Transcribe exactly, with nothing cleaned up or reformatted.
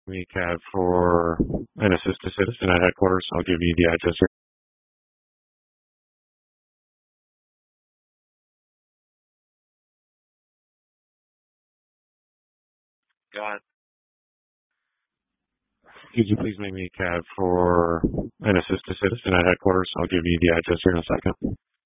Me cab for an assist to citizen at headquarters. I'll give you the address here. Got it. Could you please make me a cab for an assist to citizen at headquarters? I'll give you the address here in a second.